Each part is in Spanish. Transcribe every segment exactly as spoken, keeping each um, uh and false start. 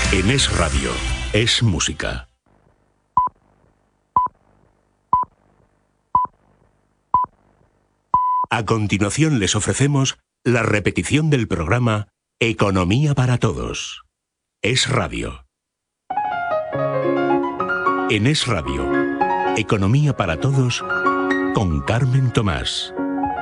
En Es Radio, es música. A continuación les ofrecemos la repetición del programa Economía para Todos. Es Radio. En Es Radio, Economía para Todos con Carmen Tomás.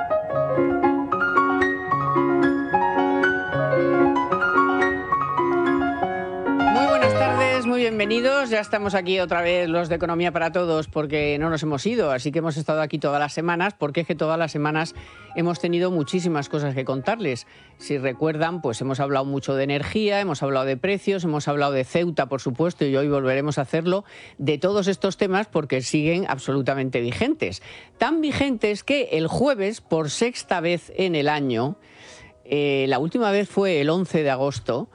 Bienvenidos, ya estamos aquí otra vez los de Economía para Todos porque no nos hemos ido, así que hemos estado aquí todas las semanas porque es que todas las semanas hemos tenido muchísimas cosas que contarles. Si recuerdan, pues hemos hablado mucho de energía, hemos hablado de precios, hemos hablado de Ceuta, por supuesto, y hoy volveremos a hacerlo, de todos estos temas porque siguen absolutamente vigentes. Tan vigentes que el jueves, por sexta vez en el año, eh, la última vez fue el once de agosto,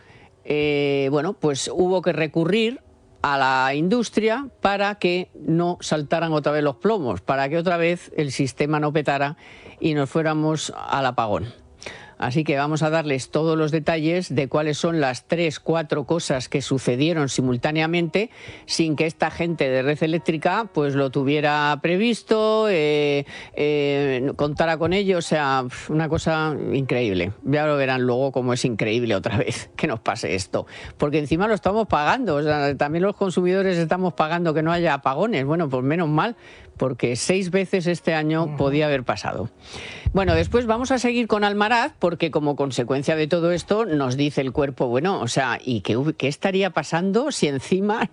eh, bueno, pues hubo que recurrir a la industria para que no saltaran otra vez los plomos, para que otra vez el sistema no petara y nos fuéramos al apagón. Así que vamos a darles todos los detalles de cuáles son las tres, cuatro cosas que sucedieron simultáneamente sin que esta gente de Red Eléctrica pues lo tuviera previsto, eh, eh, contara con ello. O sea, una cosa increíble. Ya lo verán luego cómo es increíble otra vez que nos pase esto. Porque encima lo estamos pagando. O sea, también los consumidores estamos pagando que no haya apagones. Bueno, pues menos mal, porque seis veces este año podía haber pasado. Bueno, después vamos a seguir con Almaraz, porque como consecuencia de todo esto nos dice el cuerpo, bueno, o sea, ¿y qué, qué estaría pasando si encima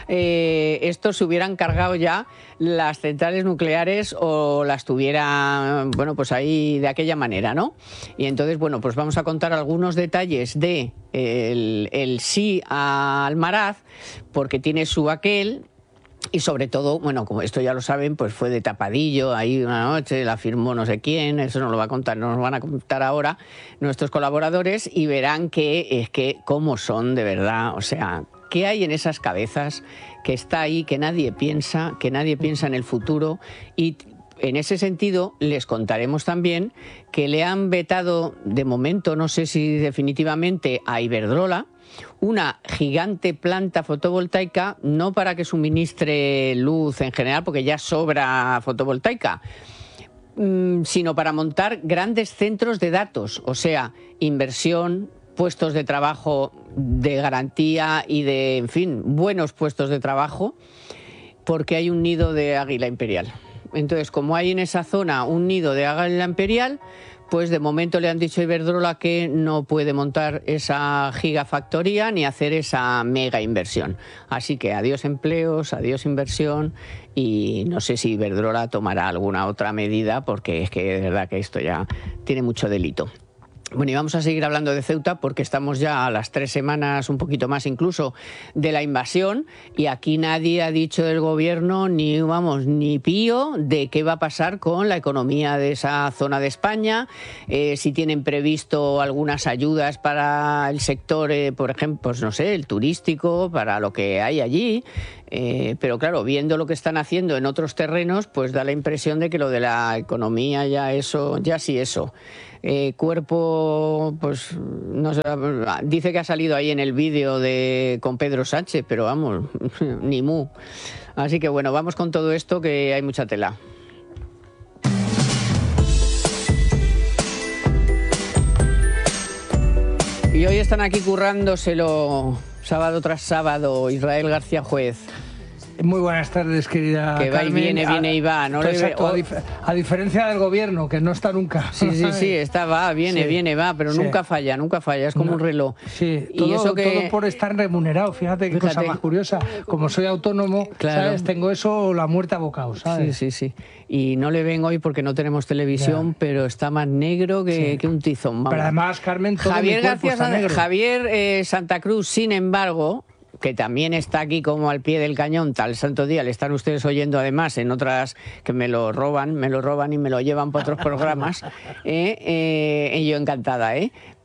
eh, estos se hubieran cargado ya las centrales nucleares o las tuviera, bueno, pues ahí de aquella manera, ¿no? Y entonces, bueno, pues vamos a contar algunos detalles de el, el sí a Almaraz, porque tiene su aquel. Y sobre todo, bueno, como esto ya lo saben, pues fue de tapadillo, ahí una noche, la firmó no sé quién, eso nos lo va a contar, nos van a contar ahora nuestros colaboradores y verán que es que cómo son de verdad, o sea, qué hay en esas cabezas que está ahí, que nadie piensa, que nadie piensa en el futuro. Y en ese sentido les contaremos también que le han vetado, de momento, no sé si definitivamente, a Iberdrola, una gigante planta fotovoltaica, no para que suministre luz en general, porque ya sobra fotovoltaica, sino para montar grandes centros de datos, o sea, inversión, puestos de trabajo de garantía y de, en fin, buenos puestos de trabajo, porque hay un nido de águila imperial. Entonces, como hay en esa zona un nido de águila imperial, pues de momento le han dicho a Iberdrola que no puede montar esa gigafactoría ni hacer esa mega inversión. Así que adiós empleos, adiós inversión, y no sé si Iberdrola tomará alguna otra medida porque es que de verdad que esto ya tiene mucho delito. Bueno, y vamos a seguir hablando de Ceuta porque estamos ya a las tres semanas, un poquito más incluso, de la invasión, y aquí nadie ha dicho del gobierno ni, vamos, ni pío de qué va a pasar con la economía de esa zona de España, eh, si tienen previsto algunas ayudas para el sector, eh, por ejemplo, pues no sé, el turístico, para lo que hay allí. Eh, pero claro, viendo lo que están haciendo en otros terrenos, pues da la impresión de que lo de la economía ya eso, ya sí eso. Eh, cuerpo, pues no sé, dice que ha salido ahí en el vídeo de con Pedro Sánchez, pero vamos, ni mu. Así que bueno, vamos con todo esto que hay mucha tela. Y hoy están aquí currándoselo sábado tras sábado Israel García Juez. Muy buenas tardes, querida Que va Carmen. y viene, viene y va. ¿No? Exacto, le... a, dif a diferencia del gobierno, que no está nunca. Sí, sí, sí, está, va, viene, sí. viene, va, pero sí. nunca falla, nunca falla, es como no. un reloj. Sí, y todo, eso que... todo por estar remunerado, fíjate qué fíjate. cosa más curiosa. Como soy autónomo, claro. ¿sabes? Tengo eso, la muerte a bocados, ¿sabes? Sí, sí, sí. Y no le ven hoy porque no tenemos televisión, ya. pero está más negro que, sí. que un tizón. Vamos. Pero además, Carmen, todo Javier mi cuerpo García, está negro. Javier eh, Santa Cruz, sin embargo, que también está aquí como al pie del cañón, tal santo día, le están ustedes oyendo además en otras que me lo roban, me lo roban y me lo llevan para otros programas, eh, eh, y yo encantada, ¿eh?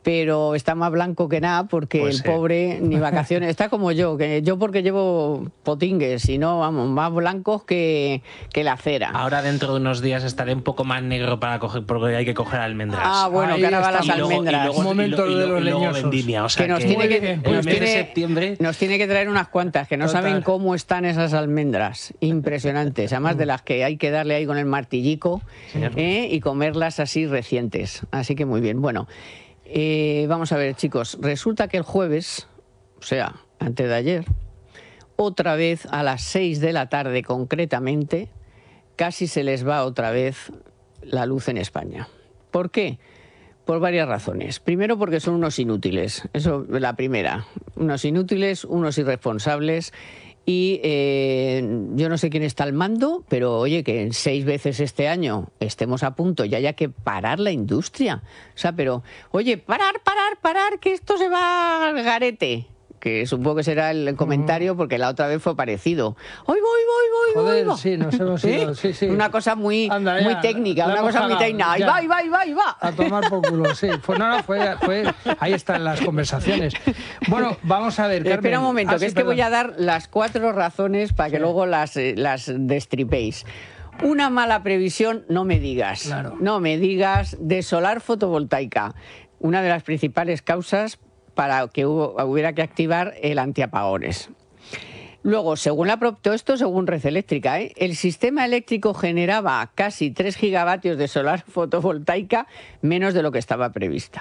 pero está más blanco que nada porque pues el sí. pobre ni vacaciones. Está como yo, que yo porque llevo potingues y no, vamos, más blancos que, que la cera. Ahora dentro de unos días estaré un poco más negro para coger, porque hay que coger almendras. Ah, bueno, ahí que ahora va las y luego, almendras. Y luego, momento y lo, de los leñosos. Vendimia, o sea, que nos que tiene que, nos mes tiene, de septiembre... nos tiene que traer unas cuantas, que no Total. saben cómo están esas almendras. Impresionantes. Además de las que hay que darle ahí con el martillico ¿eh? y comerlas así recientes. Así que muy bien. Bueno, eh, vamos a ver, chicos. Resulta que el jueves, o sea, antes de ayer, otra vez a las seis de la tarde concretamente, casi se les va otra vez la luz en España. ¿Por qué? Por varias razones. Primero, porque son unos inútiles. Eso es la primera. Unos inútiles, unos irresponsables. Y eh, yo no sé quién está al mando, pero oye, que en seis veces este año estemos a punto y haya que parar la industria. O sea, pero, oye, parar, parar, parar, que esto se va al garete. Que supongo que será el comentario porque la otra vez fue parecido. ¡Hoy voy, voy, voy, Joder, voy! voy. sí, nos hemos ido, ¿Eh? sí, sí. Una cosa muy, Anda, muy ya, técnica, una cosa muy técnica. ¡Ahí va, ahí va, ahí va, ahí va! A tomar por culo, sí. Fue, no, no, fue, fue, ahí están las conversaciones. Bueno, vamos a ver, Carmen. Espera un momento, ah, que sí, es que perdón. voy a dar las cuatro razones para que sí. luego las, las destripéis. Una mala previsión, no me digas. Claro. No me digas de solar fotovoltaica. Una de las principales causas para que hubo, hubiera que activar el antiapagones. Luego, según la todo esto según Red Eléctrica, ¿eh? el sistema eléctrico generaba casi tres gigavatios de solar fotovoltaica, menos de lo que estaba prevista.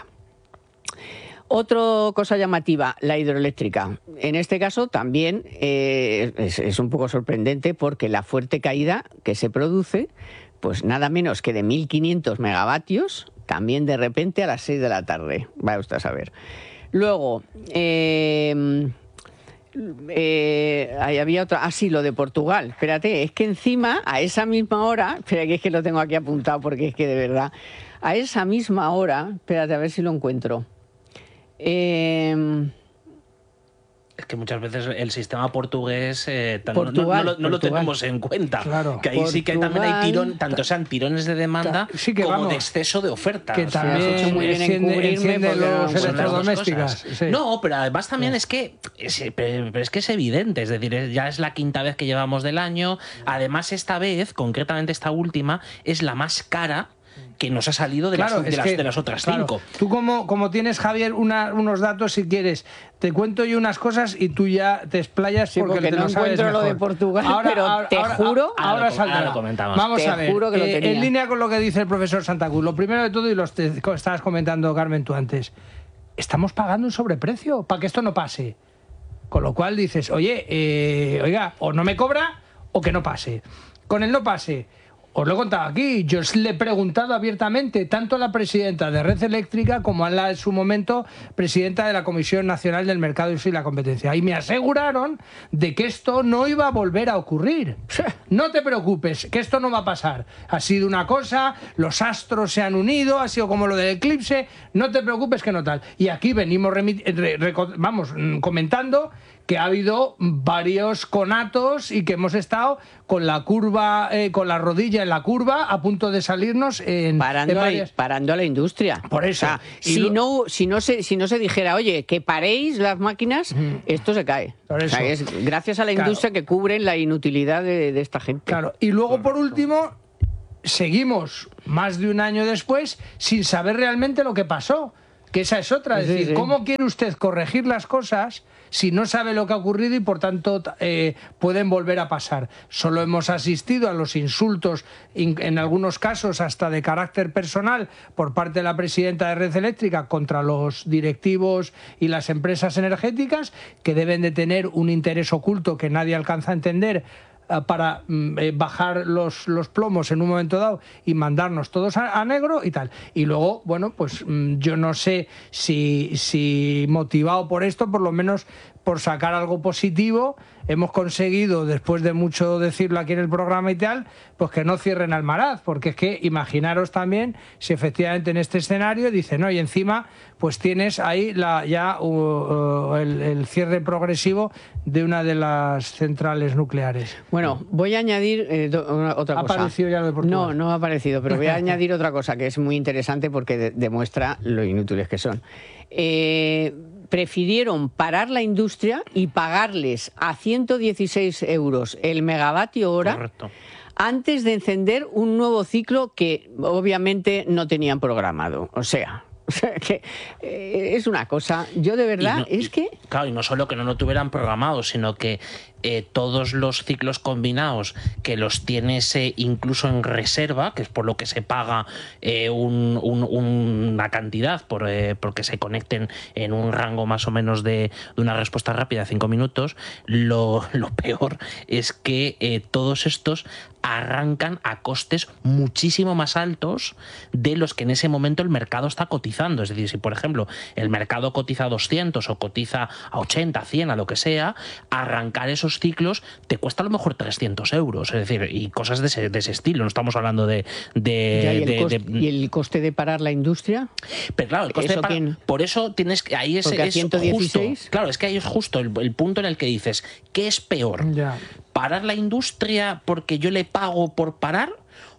Otra cosa llamativa, la hidroeléctrica. En este caso también eh, es, es un poco sorprendente porque la fuerte caída que se produce, pues nada menos que de mil quinientos megavatios, también de repente a las seis de la tarde. Vaya usted a saber. Luego, eh, eh, ahí había otra, ah sí, lo de Portugal. Espérate, es que encima, a esa misma hora, espera que es que lo tengo aquí apuntado porque es que de verdad, a esa misma hora, espérate a ver si lo encuentro. Eh, Es que muchas veces el sistema portugués eh, Portugal, no, no, no, no lo tenemos en cuenta. Claro. Que ahí Portugal, sí que también hay tirón, tanto sean tirones de demanda sí que, como vamos, de exceso de oferta. Que o sea, también has hecho muy bien en enciende, cubrirme enciende porque los son electrodomésticos. Sí. No, pero además también Sí. es que es, pero, pero es que es evidente, es decir, es- ya es la quinta vez que llevamos del año. Además, esta vez, concretamente esta última, es la más cara que nos ha salido de, Claro, las, de, es las, que, de las otras claro, cinco. Tú como, como tienes, Javier, una, unos datos, si quieres, te cuento yo unas cosas y tú ya te explayas Sí, porque, porque te no lo sabes encuentro lo mejor. de Portugal, pero te juro- Ahora, Ahora lo- saldrá. ahora lo comentamos. Vamos Te a ver, juro que lo eh, tenía. en línea con lo que dice el profesor Santa Cruz, lo primero de todo, y lo te- estabas comentando, Carmen, tú antes, estamos pagando un sobreprecio para que esto no pase. Con lo cual dices, oye, eh, oiga, o no me cobra o que no pase. Con el no pase, os lo he contado aquí, yo le he preguntado abiertamente tanto a la presidenta de Red Eléctrica como a la, en su momento, presidenta de la Comisión Nacional del Mercado y la Competencia. Y me aseguraron de que esto no iba a volver a ocurrir. No te preocupes, que esto no va a pasar. Ha sido una cosa, los astros se han unido, ha sido como lo del eclipse, no te preocupes que no tal. Y aquí venimos, remit- re- reco- vamos, mm, comentando que ha habido varios conatos y que hemos estado con la curva, eh, con la rodilla en la curva, a punto de salirnos en, Parando, en a, varias... parando a la industria. Por eso. O sea, Y si, lo- no, si, no se, si no se dijera, oye, que paréis las máquinas, esto se cae. Por O sea, eso. es gracias a la Claro. industria que cubren la inutilidad de, de esta gente. Claro, y luego por último, seguimos más de un año después sin saber realmente lo que pasó. Que esa es otra, es Sí, decir, sí. ¿cómo quiere usted corregir las cosas si no sabe lo que ha ocurrido y por tanto eh, pueden volver a pasar? Solo hemos asistido a los insultos, in- en algunos casos hasta de carácter personal, por parte de la presidenta de Red Eléctrica contra los directivos y las empresas energéticas, que deben de tener un interés oculto que nadie alcanza a entender, eh, para mm, eh, bajar los, los plomos en un momento dado y mandarnos todos a, a negro y tal. Y luego, bueno, pues mm, yo no sé si, si motivado por esto, por lo menos por sacar algo positivo, hemos conseguido, después de mucho decirlo aquí en el programa y tal, pues que no cierren Almaraz, porque es que imaginaros también si efectivamente en este escenario dicen, no, y encima pues tienes ahí la, ya uh, uh, el, el cierre progresivo de una de las centrales nucleares. Bueno, voy a añadir eh, do, una, otra ¿Ha cosa. aparecido ya lo de Portugal? No, no ha aparecido, pero voy a añadir otra cosa que es muy interesante porque de, demuestra lo inútiles que son. Eh, prefirieron parar la industria y pagarles a ciento dieciséis euros el megavatio hora. Correcto. Antes de encender un nuevo ciclo que obviamente no tenían programado. O sea, que eh, es una cosa. Yo de verdad, no, es que... Claro, y no solo que no lo tuvieran programado, sino que eh, todos los ciclos combinados que los tienes eh, incluso en reserva, que es por lo que se paga eh, un, un, una cantidad por eh, porque se conecten en un rango más o menos de, de una respuesta rápida de cinco minutos, lo, lo peor es que eh, todos estos arrancan a costes muchísimo más altos de los que en ese momento el mercado está cotizando. Es decir, si por ejemplo el mercado cotiza a doscientos o cotiza a ochenta, cien, a lo que sea, arrancar esos ciclos te cuesta a lo mejor trescientos euros. Es decir, y cosas de ese, de ese estilo. No estamos hablando de... de, ya, ¿y, el de, coste, de ¿Y el coste de parar la industria? Pero claro, el coste ¿Eso de parar, quién? por eso tienes que... Ahí es, Porque a es ciento dieciséis. justo. Claro, es que ahí es justo el, el punto en el que dices, ¿qué es peor? Ya. ¿Parar la industria porque yo le pago por parar?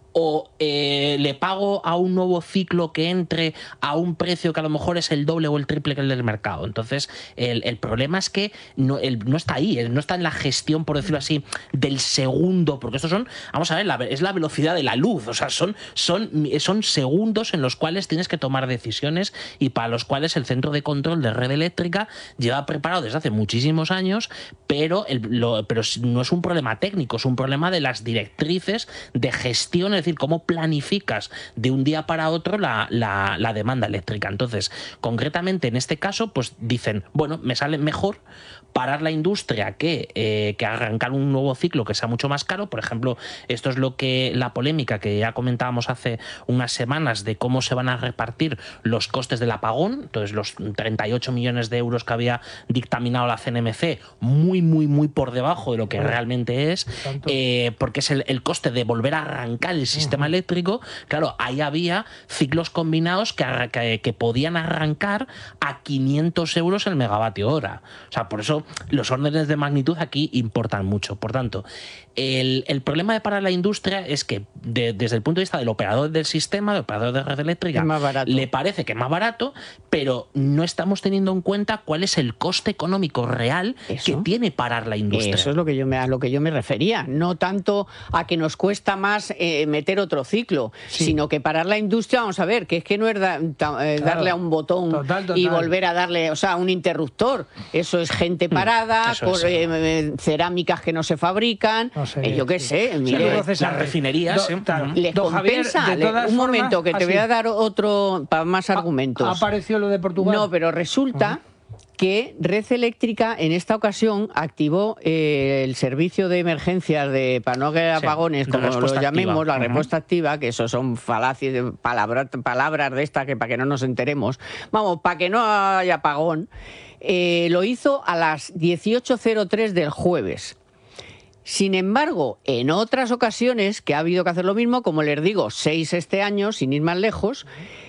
¿O eh, le pago a un nuevo ciclo que entre a un precio que a lo mejor es el doble o el triple que el del mercado? Entonces, el, el problema es que no, el, no está ahí, no está en la gestión, por decirlo así, del segundo, porque estos son, vamos a ver, la, es la velocidad de la luz, o sea, son, son, son segundos en los cuales tienes que tomar decisiones y para los cuales el centro de control de red eléctrica lleva preparado desde hace muchísimos años, pero, el, lo, pero no es un problema técnico, es un problema de las directrices de gestión, es decir, cómo planificas de un día para otro la, la, la demanda eléctrica. Entonces, concretamente en este caso, pues dicen, bueno, me sale mejor parar la industria que, eh, que arrancar un nuevo ciclo que sea mucho más caro. Por ejemplo, esto es lo que la polémica que ya comentábamos hace unas semanas de cómo se van a repartir los costes del apagón. Entonces, los treinta y ocho millones de euros que había dictaminado la C N M C, muy, muy, muy por debajo de lo que realmente es, eh, porque es el, el coste de volver a arrancar el sistema uh-huh. eléctrico. Claro, ahí había ciclos combinados que, que, que podían arrancar a quinientos euros el megavatio hora. O sea, por eso los órdenes de magnitud aquí importan mucho. Por tanto, el, el problema de parar la industria es que de, desde el punto de vista del operador del sistema, del operador de red eléctrica, le parece que es más barato, pero no estamos teniendo en cuenta cuál es el coste económico real ¿Eso? que tiene parar la industria. Eso es lo que yo me, a lo que yo me refería. No tanto a que nos cuesta más eh, meter otro ciclo, sí. sino que parar la industria, vamos a ver, que es que no es da, ta, eh, claro. darle a un botón total, total. y volver a darle, o sea, un interruptor. Eso es gente parada, Eso por es. eh, cerámicas que no se fabrican, no sé, eh, yo qué sí. sé, mire, sí, las refinerías. Do, claro. Les Don compensa. Javier, de todas un formas, momento, que te así. voy a dar otro, para más argumentos. ¿Ha aparecido lo de Portugal? No, pero resulta... Uh-huh. que Red Eléctrica en esta ocasión activó eh, el servicio de emergencias de para no haber apagones, sí, como lo llamemos, activa. la uh-huh. respuesta activa, que eso son falacias, palabras, palabras de estas que para que no nos enteremos, vamos, para que no haya apagón, eh, lo hizo a las dieciocho cero tres del jueves. Sin embargo, en otras ocasiones que ha habido que hacer lo mismo, como les digo, seis este año, sin ir más lejos,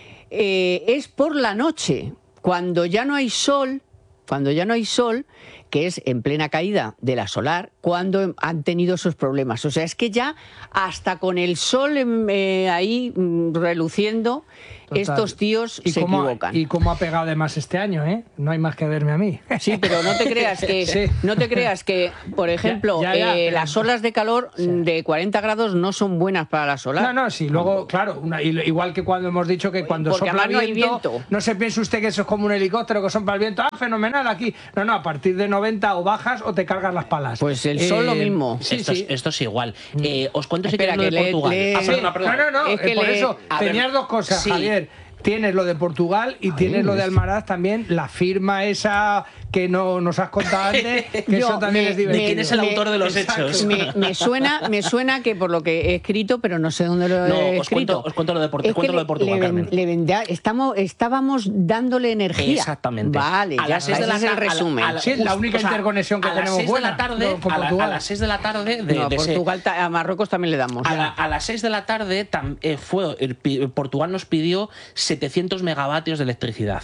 eh, es por la noche, cuando ya no hay sol, cuando ya no hay sol, que es en plena caída de la solar, cuando han tenido esos problemas. O sea, es que ya hasta con el sol eh, ahí reluciendo, Total. estos tíos ¿Y se cómo, equivocan. Y cómo ha pegado además este año, ¿eh? No hay más que verme a mí. Sí, pero no te creas que, sí. no te creas que por ejemplo, ya, ya, ya, eh, las olas de calor sí. de cuarenta grados no son buenas para la solar. No, no, sí, luego, claro, una, igual que cuando hemos dicho que cuando Porque sopla no, viento, viento, no se piense usted que eso es como un helicóptero que son para el viento, ah, fenomenal, aquí. No, no, a partir de noventa o bajas o te cargas las palas. Pues el sol eh, lo mismo. Sí, esto, sí. Es, esto es igual. Eh, os cuento si Espera, queréis lo de le, Portugal. Le, ah, perdona, sí. perdona. No, no, no, es que por le, eso tenías ver, dos cosas, sí. Javier. tienes lo de Portugal y Ay, tienes lo de es- Almaraz también, la firma esa que no nos has contado antes, que Yo eso también me- es divertido. ¿De quién es el me- autor de los Exacto. hechos? Me, me suena, me suena que por lo que he escrito, pero no sé dónde lo No, he os escrito. cuento- os cuento lo de Portu- Es que cuento lo de le- Portugal, le ven- Carmen. le vendía- estamos, estábamos dándole energía. Exactamente. Vale, A ya las seis ese de la es el tarde- a la- resumen. a la- Sí, la única o sea, interconexión que a las tenemos seis de buena la tarde, no, con a, la- Portugal. a las seis de la tarde de, No, a de ese- Portugal, ta- a Marruecos también le damos. a, la- a las seis de la tarde tam- eh, fue el pi- Portugal nos pidió setecientos megavatios de electricidad.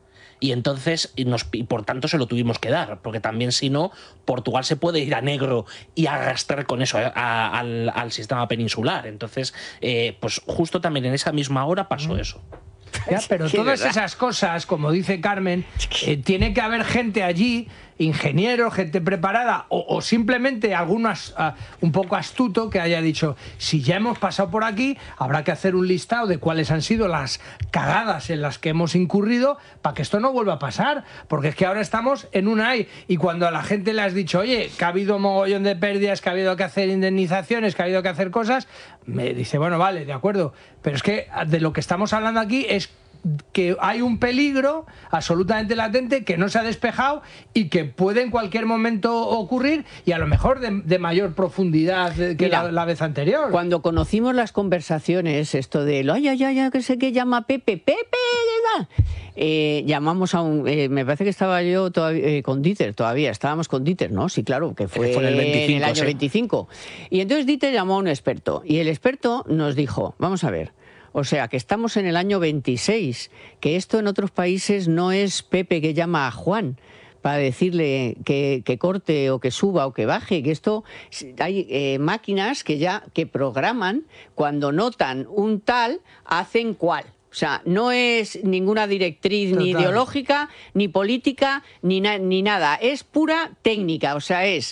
Y entonces, y nos, y por tanto, se lo tuvimos que dar, porque también si no, Portugal se puede ir a negro y arrastrar con eso a- a- al, al sistema peninsular. Entonces, eh, pues justo también en esa misma hora pasó eso. Ya, pero Sí, todas ¿verdad? esas cosas, como dice Carmen, eh, tiene que haber gente allí, ingenieros, gente preparada, o, o simplemente algunos ah, un poco astuto que haya dicho, si ya hemos pasado por aquí, habrá que hacer un listado de cuáles han sido las cagadas en las que hemos incurrido para que esto no vuelva a pasar, porque es que ahora estamos en un ay, y cuando a la gente le has dicho, oye, que ha habido mogollón de pérdidas, que ha habido que hacer indemnizaciones, que ha habido que hacer cosas, me dice, bueno, vale, de acuerdo, pero es que de lo que estamos hablando aquí es que hay un peligro absolutamente latente que no se ha despejado y que puede en cualquier momento ocurrir, y a lo mejor de, de mayor profundidad que Mira, la, la vez anterior. Cuando conocimos las conversaciones, esto de lo ay, ay, ay, ay, que sé que llama Pepe, Pepe, ¿verdad? Eh, llamamos a un. Eh, me parece que estaba yo todavía, eh, con Dieter, todavía. Estábamos con Dieter, ¿no? Sí, claro, que fue, Fue en el veinticinco, en el año sí. veinticinco. Y entonces Dieter llamó a un experto. Y el experto nos dijo: vamos a ver. O sea, que estamos en el año veintiséis, que esto en otros países no es Pepe que llama a Juan para decirle que, que corte o que suba o que baje, que esto hay eh, máquinas que ya que programan cuando notan un tal, hacen cual. O sea, no es ninguna directriz ni Total. ideológica, ni política, ni, na- ni nada. Es pura técnica. O sea, es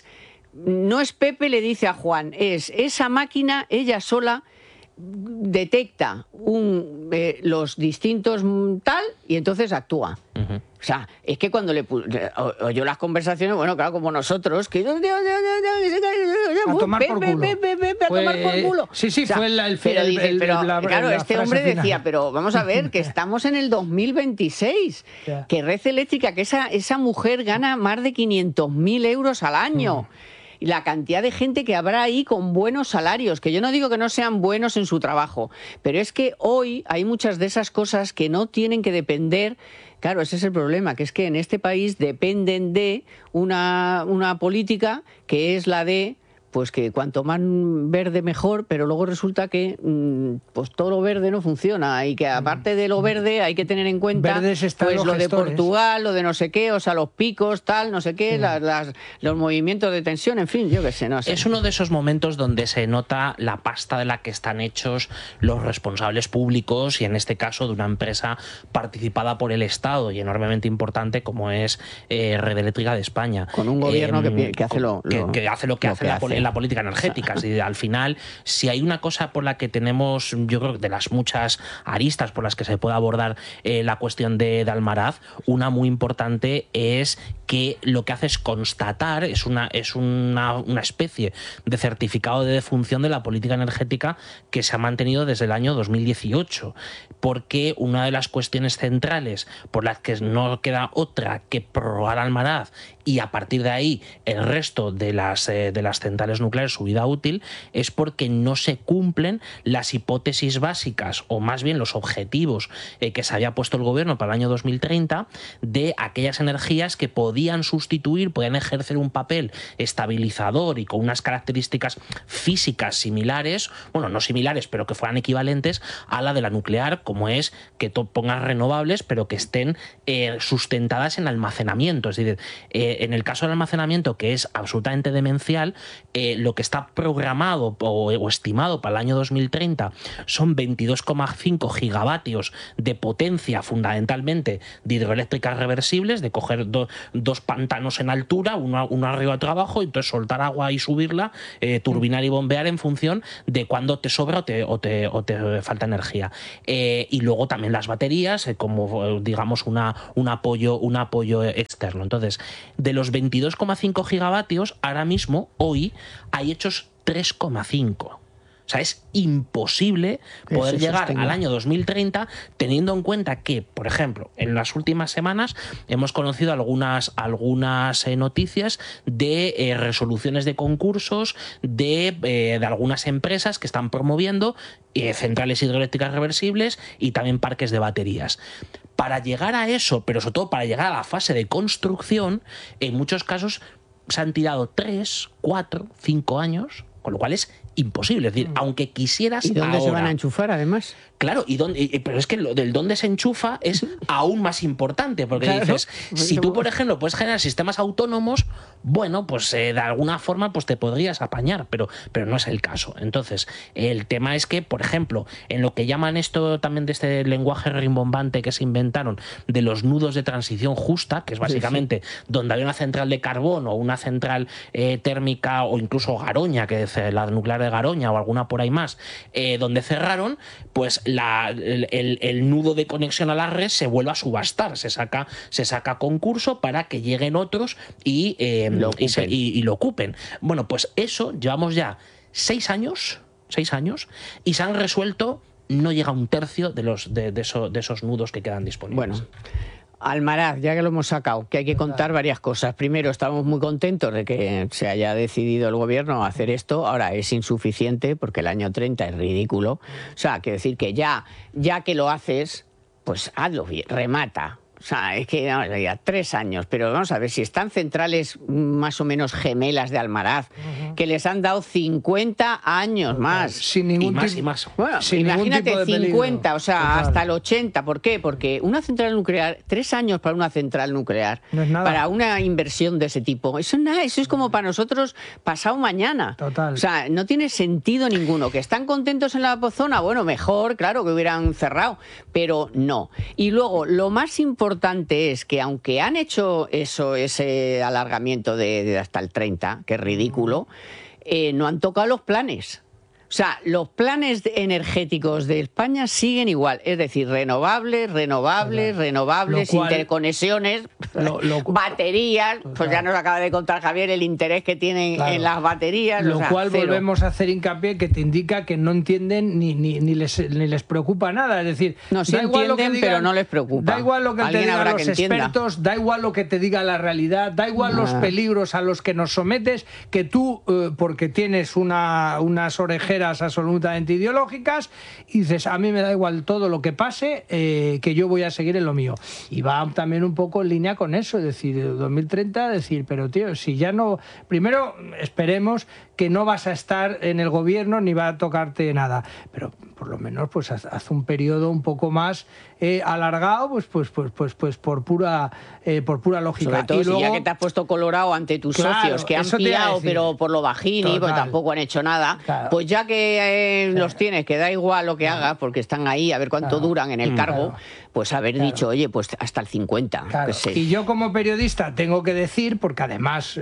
no es Pepe le dice a Juan, es esa máquina, ella sola detecta un, eh, los distintos mm, tal y entonces actúa. Ujú. O sea, es que cuando le pu- le- o- oyó las conversaciones, bueno, claro, como nosotros, que A tomar por culo. Pe, pe, pe, pe, a Fue- tomar por culo. sí, sí, fue el- el- pero el- dice, el- pero, la- claro, la este frase hombre final. decía, pero vamos a ver, que estamos en el dos mil veintiséis, Ya. que Red Eléctrica, que esa, esa mujer gana más de quinientos mil euros al año. Mm. Y la cantidad de gente que habrá ahí con buenos salarios, que yo no digo que no sean buenos en su trabajo, pero es que hoy hay muchas de esas cosas que no tienen que depender. Claro, ese es el problema, que es que en este país dependen de una, una política que es la de, pues que cuanto más verde mejor, pero luego resulta que mm, pues todo lo verde no funciona y que aparte de lo verde hay que tener en cuenta Verdes están pues los lo de gestores. Portugal, lo de no sé qué, o sea, los picos, tal, no sé qué, Sí. las, las- los movimientos de tensión, en fin, yo qué sé, no sé. Es uno de esos momentos donde se nota la pasta de la que están hechos los responsables públicos y en este caso de una empresa participada por el Estado y enormemente importante como es eh, Red Eléctrica de España. Con un gobierno que Em, pi- que hace lo- que, lo- que hace lo que lo hace, que la poli- hace. en la política energética. Es decir, al final, si hay una cosa por la que tenemos, yo creo que de las muchas aristas por las que se puede abordar eh, la cuestión de, de Almaraz, una muy importante es que lo que hace es constatar, es una, es una, una especie de certificado de defunción de la política energética que se ha mantenido desde el año dos mil dieciocho, porque una de las cuestiones centrales por las que no queda otra que prorrogar Almaraz y a partir de ahí el resto de las, eh, de las centrales nucleares su vida útil es porque no se cumplen las hipótesis básicas o más bien los objetivos eh, que se había puesto el gobierno para el año dos mil treinta de aquellas energías que podían sustituir, podían ejercer un papel estabilizador y con unas características físicas similares, bueno, no similares, pero que fueran equivalentes a la de la nuclear, como es que tú pongas renovables, pero que estén eh, sustentadas en almacenamiento. Es decir, eh, en el caso del almacenamiento, que es absolutamente demencial, eh, lo que está programado o, o estimado para el año dos mil treinta son veintidós coma cinco gigavatios de potencia, fundamentalmente de hidroeléctricas reversibles, de coger do, dos pantanos en altura, uno, uno arriba y otro abajo, y entonces soltar agua y subirla, eh, turbinar y bombear en función de cuándo te sobra o te, o te, o te falta energía. Eh, y luego también las baterías, eh, como eh, digamos una, un, apoyo, un apoyo externo. Entonces, de los veintidós coma cinco gigavatios, ahora mismo, hoy, hay hechos tres coma cinco. O sea, es imposible poder llegar al año dos mil treinta teniendo en cuenta que, por ejemplo, en las últimas semanas hemos conocido algunas, algunas eh, noticias de eh, resoluciones de concursos de, eh, de algunas empresas que están promoviendo eh, centrales hidroeléctricas reversibles y también parques de baterías. Para llegar a eso, pero sobre todo para llegar a la fase de construcción, en muchos casos se han tirado tres, cuatro, cinco años, con lo cual es imposible. Es decir, aunque quisieras. ¿Y dónde ahora, se van a enchufar, además? Claro, y dónde, pero es que lo del dónde se enchufa es aún más importante, porque claro, dices, si tú, por ejemplo, puedes generar sistemas autónomos, bueno, pues eh, de alguna forma pues te podrías apañar, pero, pero no es el caso. Entonces, el tema es que, por ejemplo, en lo que llaman esto también de este lenguaje rimbombante que se inventaron, de los nudos de transición justa, que es básicamente sí, sí. donde hay una central de carbón o una central eh, térmica o incluso Garoña, que es la nuclear de Garoña o alguna por ahí más, eh, donde cerraron, pues La, el, el, el nudo de conexión a la red se vuelve a subastar, se saca, se saca concurso para que lleguen otros y, eh, lo y, se, y, y lo ocupen. Bueno, pues eso llevamos ya seis años, seis años y se han resuelto, no llega a un tercio de, los, de, de, eso, de esos nudos que quedan disponibles. Bueno. Almaraz, ya que lo hemos sacado, que hay que contar varias cosas. Primero, estamos muy contentos de que se haya decidido el gobierno a hacer esto. Ahora, es insuficiente porque el año treinta es ridículo. O sea, quiero decir que ya, ya que lo haces, pues hazlo bien, remata. O sea, es que vamos a decir, tres años, pero vamos a ver si están centrales más o menos gemelas de Almaraz, uh-huh. que les han dado cincuenta años más. Sin ningún y más tipo, y más. Bueno, sin imagínate ningún tipo de cincuenta, peligro. o sea, Total. hasta el ochenta. ¿Por qué? Porque una central nuclear, tres años para una central nuclear, no es nada. Para una inversión de ese tipo, eso es nada, eso es como para nosotros pasado mañana. Total. O sea, no tiene sentido ninguno. ¿Que están contentos en la zona? Bueno, mejor, claro, que hubieran cerrado, pero no. Y luego, lo más importante es que aunque han hecho eso, ese alargamiento de, de hasta el treinta, que es ridículo, eh, no han tocado los planes. O sea, los planes energéticos de España siguen igual, es decir, renovables, renovables, total. renovables, cual, interconexiones, lo, lo, baterías, total. Pues ya nos acaba de contar Javier el interés que tienen claro. en las baterías. Lo o sea, cual cero. Volvemos a hacer hincapié que te indica que no entienden ni, ni, ni, les, ni les preocupa nada, es decir, no, sí da igual entienden, lo que digan, pero no les preocupa. Da igual lo que te digan los expertos, da igual lo que te diga la realidad, da igual nah. los peligros a los que nos sometes, que tú, eh, porque tienes una, unas orejeras absolutamente ideológicas, y dices, a mí me da igual todo lo que pase, eh, que yo voy a seguir en lo mío. Y va también un poco en línea con eso, es decir, dos mil treinta, decir, pero tío, si ya no... Primero, esperemos que no vas a estar en el gobierno ni va a tocarte nada, pero por lo menos pues haz, haz un periodo un poco más eh, alargado, pues pues pues pues pues por pura eh, por pura lógica. Sobre todo y luego, si ya que te has puesto colorado ante tus claro, socios que han pillado pero por lo bajini, pues tampoco han hecho nada, claro. Pues ya que eh, sí. los tienes, que da igual lo que claro. hagas, porque están ahí a ver cuánto claro. duran en el mm, cargo, claro. pues haber claro. dicho, oye, pues hasta el cincuenta. Claro. Pues, eh. Y yo como periodista tengo que decir, porque además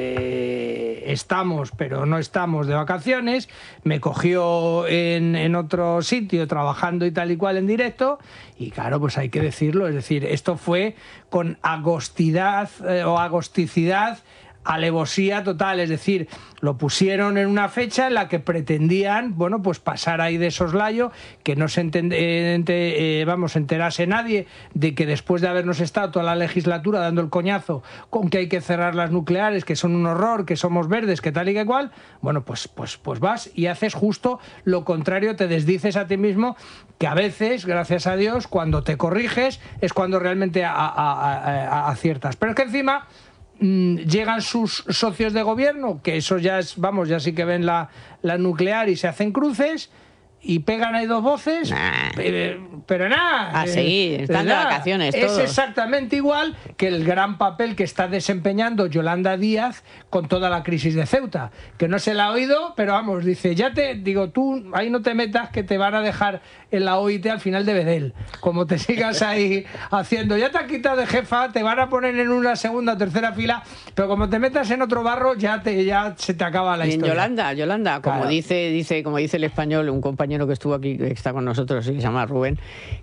eh, estamos, pero no estamos de vacaciones, me cogió en, en otro sitio trabajando y tal y cual en directo, y claro, pues hay que decirlo, es decir, esto fue con agostidad eh, o agosticidad, alevosía total, es decir, lo pusieron en una fecha en la que pretendían, bueno, pues pasar ahí de soslayo, que no se entende, ente, eh, vamos, enterase nadie de que después de habernos estado toda la legislatura dando el coñazo con que hay que cerrar las nucleares, que son un horror, que somos verdes, que tal y que cual, bueno, pues, pues, pues vas y haces justo lo contrario, te desdices a ti mismo, que a veces, gracias a Dios, cuando te corriges es cuando realmente a, a, a, a, aciertas. Pero es que encima llegan sus socios de gobierno, que eso ya es, vamos, ya sí que ven la, la nuclear y se hacen cruces y pegan ahí dos voces, nah. pero, pero nada. A seguir, están de vacaciones es todos. Exactamente igual que el gran papel que está desempeñando Yolanda Díaz con toda la crisis de Ceuta, que no se la ha oído, pero vamos, dice, ya te digo, tú ahí no te metas que te van a dejar en la O I T al final de Bedel, como te sigas ahí haciendo, ya te has quitado de jefa, te van a poner en una segunda o tercera fila, pero como te metas en otro barro, ya te ya se te acaba la y historia. En Yolanda, Yolanda, como claro. dice, dice, como dice el español, un compañero compañero que estuvo aquí, que está con nosotros, que se llama Rubén,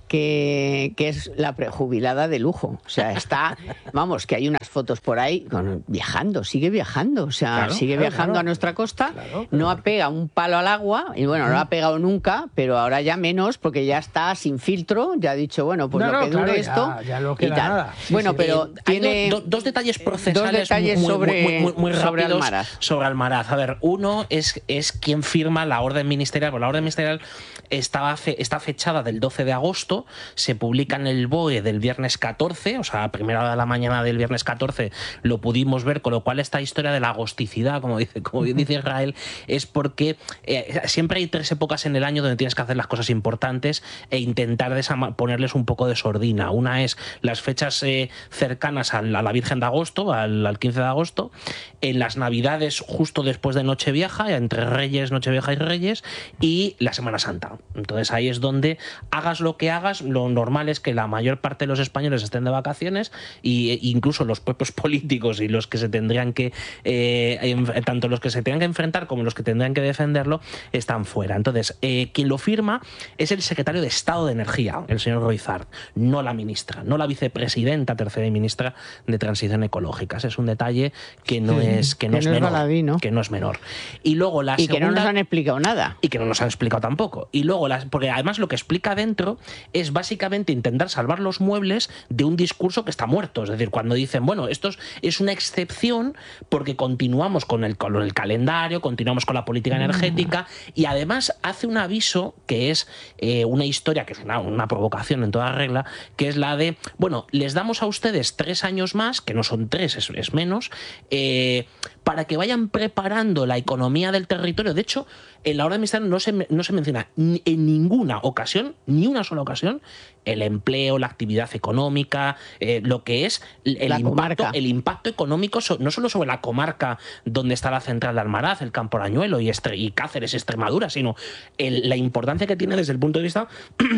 que, que es la prejubilada de lujo. O sea, está, vamos, que hay unas fotos por ahí con, viajando, sigue viajando, o sea, Claro, sigue claro, viajando claro. a nuestra costa, Claro, claro. no ha pegado un palo al agua, y bueno, no lo ha pegado nunca, pero ahora ya menos, porque ya está sin filtro, ya ha dicho, bueno, pues No, lo no, que dure claro, esto ya- ya no y queda tal. nada. Sí, bueno, sí. pero Eh, hay tiene do- do- dos detalles procesales dos detalles muy, muy- sobre, muy, muy, muy sobre rápidos Almaraz. sobre Almaraz. A ver, uno es, es quien firma la orden ministerial. Pues la orden ministerial estaba fe- está fechada del doce de agosto, se publica en el B O E del viernes catorce, o sea, a primera hora de la mañana del viernes catorce lo pudimos ver, con lo cual esta historia de la agosticidad, como dice, como dice Israel, es porque eh, siempre hay tres épocas en el año donde tienes que hacer las cosas importantes e intentar desama- ponerles un poco de sordina. Una es las fechas eh, cercanas a la, a la Virgen de Agosto, al, al quince de agosto, en las Navidades justo después de Nochevieja, entre Reyes, Nochevieja y Reyes, y la Semana Santa. Entonces ahí es donde hagas lo que hagas, lo normal es que la mayor parte de los españoles estén de vacaciones y e incluso los propios políticos y los que se tendrían que, eh, en, tanto los que se tengan que enfrentar como los que tendrían que defenderlo, están fuera. Entonces, eh, quien lo firma es el secretario de Estado de Energía, el señor Roizard, no la ministra, no la vicepresidenta tercera y ministra de Transición Ecológica. Ese es un detalle que no Sí, es, que no que es no es menor. baladí, ¿no? Que no es menor. Y luego la y que no segunda... nos han explicado nada. Y que no nos han explicado tampoco. Y luego, las, porque además lo que explica dentro es básicamente intentar salvar los muebles de un discurso que está muerto. Es decir, cuando dicen, bueno, esto es una excepción porque continuamos con el, con el calendario, continuamos con la política energética, y además hace un aviso que es eh, una historia, que es una, una provocación en toda regla, que es la de, bueno, les damos a ustedes tres años más, que no son tres, es, es menos, eh, para que vayan preparando la economía del territorio. De hecho, en la orden ministerial no se, no se menciona ni, en ninguna ocasión, ni una sola ocasión, el empleo, la actividad económica, eh, lo que es el La impacto, comarca. el impacto económico, so, no solo sobre la comarca donde está la central de Almaraz, el Campo Arañuelo y, Estre y Cáceres, Extremadura, sino el, la importancia que tiene desde el punto de vista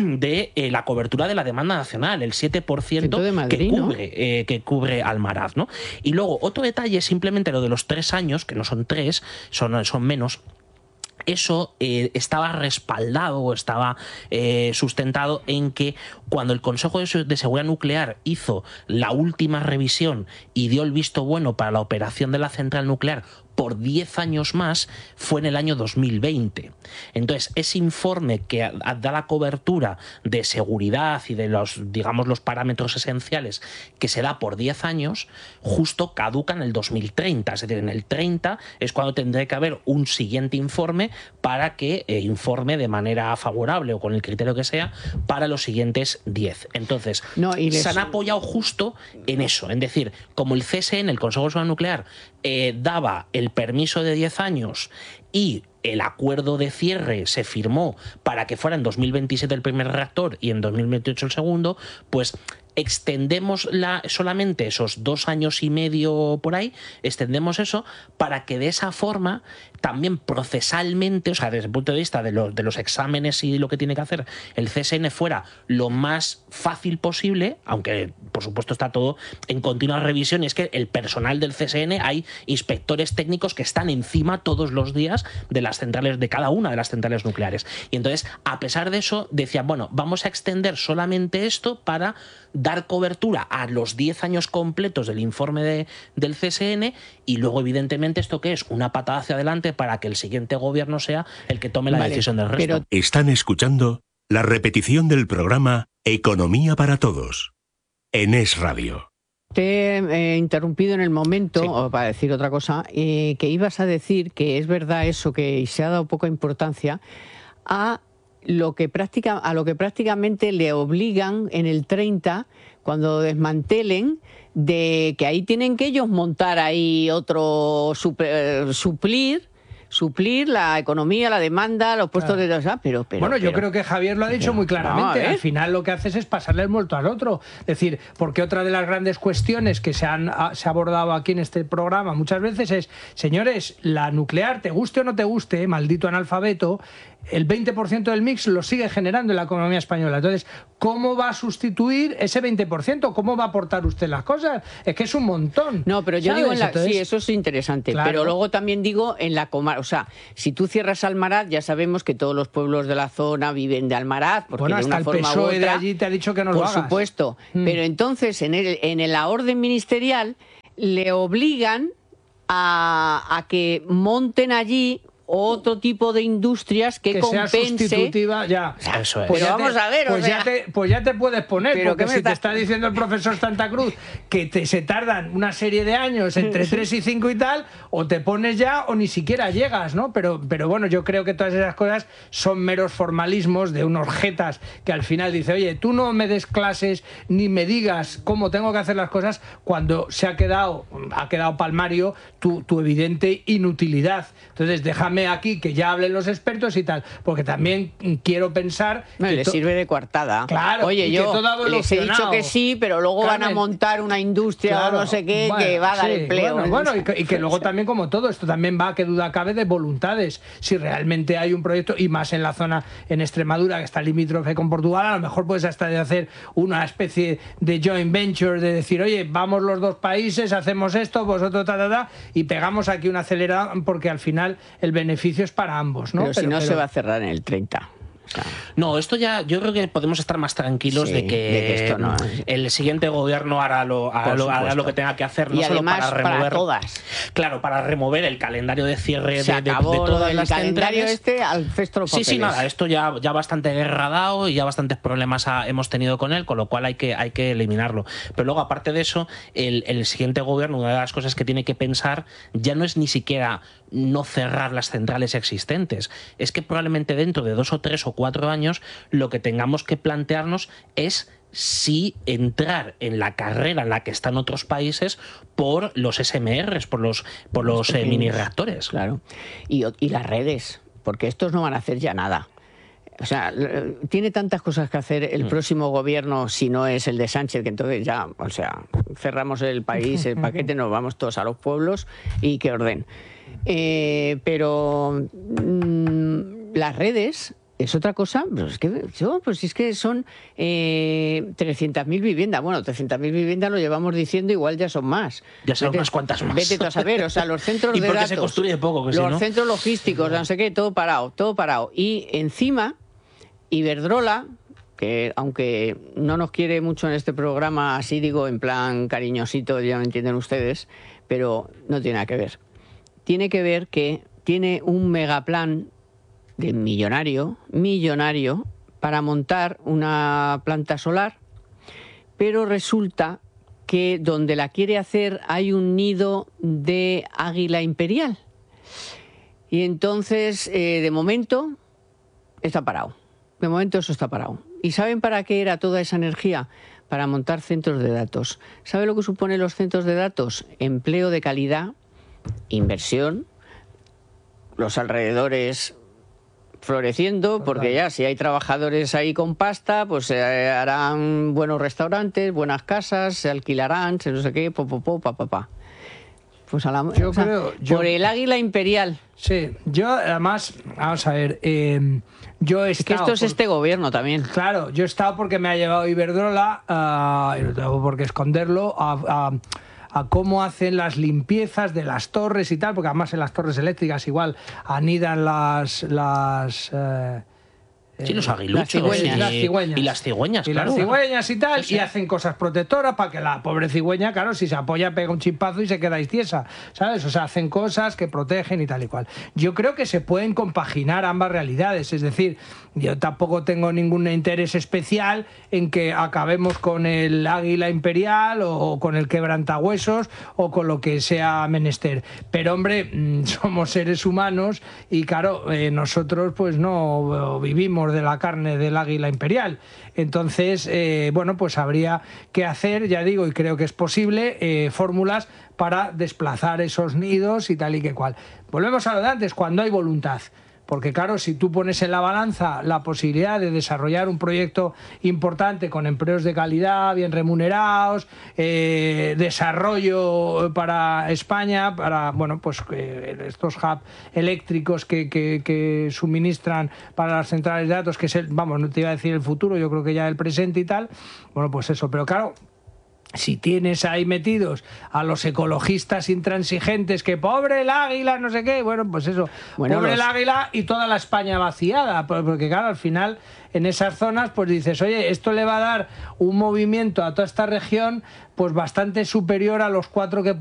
de eh, la cobertura de la demanda nacional, el siete por ciento de Madrid, que ¿no? cubre, eh, que cubre Almaraz, ¿no? Y luego, otro detalle es simplemente lo de los tres años, que no son tres, son, son menos. Eso eh, estaba respaldado o estaba eh, sustentado en que cuando el Consejo de, de Seguridad Nuclear hizo la última revisión y dio el visto bueno para la operación de la central nuclear por diez años más, fue en el año dos mil veinte. Entonces, ese informe que da la cobertura de seguridad y de los, digamos, los parámetros esenciales que se da por diez años, justo caduca en el dos mil treinta. Es decir, en el treinta es cuando tendrá que haber un siguiente informe para que eh, informe de manera favorable o con el criterio que sea para los siguientes diez. Entonces, No, y les- se han apoyado justo en eso. Es decir, como el C S N, el Consejo de Seguridad Nuclear, eh, daba el permiso de diez años y el acuerdo de cierre se firmó para que fuera en dos mil veintisiete el primer reactor y en dos mil veintiocho el segundo, pues extendemos la, solamente esos dos años y medio por ahí, extendemos eso para que de esa forma también procesalmente, o sea, desde el punto de vista de los, de los exámenes y lo que tiene que hacer el C S N fuera lo más fácil posible, aunque por supuesto está todo en continua revisión, y es que el personal del C S N, hay inspectores técnicos que están encima todos los días de las centrales, de cada una de las centrales nucleares. Y entonces, a pesar de eso, decían, bueno, vamos a extender solamente esto para dar cobertura a los diez años completos del informe de, del C S N, y luego, evidentemente, ¿esto qué es? Una patada hacia adelante para que el siguiente gobierno sea el que tome la Vale, decisión del resto. pero Están escuchando la repetición del programa Economía para Todos en Es Radio. te he eh, interrumpido en el momento, Sí. o para decir otra cosa, eh, que ibas a decir que es verdad eso, que se ha dado poca importancia a lo que práctica, a lo que prácticamente le obligan en el treinta, cuando desmantelen, de que ahí tienen que ellos montar ahí otro super, suplir suplir la economía, la demanda, los puestos Claro. de los... Ah, pero, pero, bueno, yo pero- creo que Javier lo ha dicho pero, muy vamos a claramente. ver. Al final lo que haces es pasarle el muerto al otro. Es decir, porque otra de las grandes cuestiones que se han ha- se ha abordado aquí en este programa muchas veces es, señores, la nuclear, te guste o no te guste, maldito analfabeto, el veinte por ciento del mix lo sigue generando en la economía española. Entonces, ¿cómo va a sustituir ese veinte por ciento? ¿Cómo va a aportar usted las cosas? Es que es un montón. No, pero yo ¿sabes? digo en la... Entonces, sí, eso es interesante. claro. Pero luego también digo en la comarca. O sea, si tú cierras Almaraz, ya sabemos que todos los pueblos de la zona viven de Almaraz, porque bueno, de hasta una el forma P S O E u de otra, allí te ha dicho que no por lo hagas. supuesto. Mm. Pero entonces en, el, en la orden ministerial le obligan a, a que monten allí otro tipo de industrias que, que compense. sea sustitutiva, ya. Eso es. Pues ya vamos te, a ver, o pues, sea... ya te, pues ya te puedes poner, Pero porque ¿qué me si está- te está diciendo el profesor Santa Cruz que te, se tardan una serie de años, entre tres y cinco y tal, o te pones ya o ni siquiera llegas, ¿no? Pero, pero bueno, yo creo que todas esas cosas son meros formalismos de unos jetas que al final dice, oye, tú no me des clases ni me digas cómo tengo que hacer las cosas, cuando se ha quedado, ha quedado palmario tu, tu evidente inutilidad. Entonces déjame aquí que ya hablen los expertos y tal, porque también quiero pensar No, que le to- sirve de coartada. Claro, Oye, y que yo todo ha les he dicho evolucionado. que sí, pero luego van a Carmen, montar una industria claro, o no sé qué bueno, que va a dar sí, empleo. Bueno, bueno, y, que, y que luego también, como todo, esto también va, que duda cabe, de voluntades. Si realmente hay un proyecto, y más en la zona, en Extremadura, que está limítrofe con Portugal, a lo mejor puedes hasta de hacer una especie de joint venture, de decir, oye, vamos los dos países, hacemos esto, vosotros ta, ta, ta, y pegamos aquí una acelerada, porque al final el beneficio es para ambos, ¿no? Pero, si no se va a cerrar en el treinta. O sea, No, esto ya, yo creo que podemos estar más tranquilos Sí, de, que de que esto no- el siguiente gobierno hará lo, hará Por lo, hará supuesto. lo que tenga que hacer, no y solo además para para, remover. todas. Claro, para remover el calendario de cierre Se de, de- acabó de lo todas del las calendario centrales. este al cesto de los Sí, sí, papeles. nada, esto ya, ya bastante guerra ha dado y ya bastantes problemas ha- hemos tenido con él, con lo cual hay que, hay que eliminarlo. Pero luego, aparte de eso, el, el siguiente gobierno, una de las cosas que tiene que pensar ya no es ni siquiera no cerrar las centrales existentes, es que probablemente dentro de dos o tres o cuatro años lo que tengamos que plantearnos es si entrar en la carrera en la que están otros países por los S M Rs, por los, por los, eh, pequeños. mini reactores. Claro. Y, y las redes, porque estos no van a hacer ya nada. O sea, l- tiene tantas cosas que hacer el próximo gobierno, si no es el de Sánchez, que entonces ya, o sea, cerramos el país, el paquete, nos vamos todos a los pueblos y que orden. Eh, pero mm, las redes es otra cosa, pero es que, yo, pues es que son eh, trescientas mil viviendas. Bueno, trescientas mil viviendas lo llevamos diciendo, igual ya son más. Ya son Vete- unas cuantas más. Vete tú a saber, o sea, los centros Y de porque datos. se construye poco, que si los no. centros logísticos, no sé qué, todo parado, todo parado. Y encima, Iberdrola, que aunque no nos quiere mucho en este programa, así digo, en plan cariñosito, ya me entienden ustedes, pero no tiene nada que ver. Tiene que ver que tiene un megaplan de millonario, millonario, para montar una planta solar, pero resulta que donde la quiere hacer hay un nido de águila imperial. Y entonces, eh, de momento, está parado. De momento eso está parado. ¿Y saben para qué era toda esa energía? Para montar centros de datos. ¿Sabe lo que suponen los centros de datos? Empleo de calidad, inversión, los alrededores floreciendo, porque ya si hay trabajadores ahí con pasta, pues se harán buenos restaurantes, buenas casas, se alquilarán, se no sé qué, po, po, po, pa, pa, pa. Pues a la, Yo o sea, creo- yo- por el águila imperial. Sí, yo además, vamos a ver, eh, yo he Es que estado... esto es por- este gobierno también. Claro, yo he estado porque me ha llevado Iberdrola, ah, y no tengo por qué esconderlo, a, a- a cómo hacen las limpiezas de las torres y tal, porque además en las torres eléctricas igual anidan las... las eh, Sí, los eh, aguiluchos cigüeñas. y las cigüeñas. y las cigüeñas, y claro. las cigüeñas y tal, Sí, sí. y hacen cosas protectoras para que la pobre cigüeña, claro, si se apoya pega un chimpazo y se queda tiesa, ¿sabes? O sea, hacen cosas que protegen y tal y cual. Yo creo que se pueden compaginar ambas realidades, es decir, yo tampoco tengo ningún interés especial en que acabemos con el águila imperial o, o con el quebrantahuesos o con lo que sea menester. Pero, hombre, mm, somos seres humanos y, claro, eh, nosotros pues no eh, vivimos de la carne del águila imperial. Entonces, eh, bueno, pues habría que hacer, ya digo, y creo que es posible, eh, fórmulas para desplazar esos nidos y tal y que cual. Volvemos a lo de antes, cuando hay voluntad. porque claro, si tú pones en la balanza la posibilidad de desarrollar un proyecto importante con empleos de calidad, bien remunerados, eh, desarrollo para España, para bueno pues eh, estos hubs eléctricos que, que, que suministran para las centrales de datos, que es el, vamos, no te iba a decir el futuro, yo creo que ya el presente y tal, bueno pues eso, pero claro, si tienes ahí metidos a los ecologistas intransigentes, que pobre el águila, no sé qué, bueno, pues eso, bueno, pobre los... el águila y toda la España vaciada, porque claro, al final en esas zonas pues dices, oye, esto le va a dar un movimiento a toda esta región pues bastante superior a los cuatro que